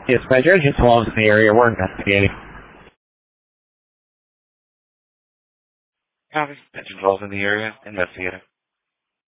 Yes, Major Agent 12 is in the area. We're investigating. Copy. Agent 12 in the area. Investigating.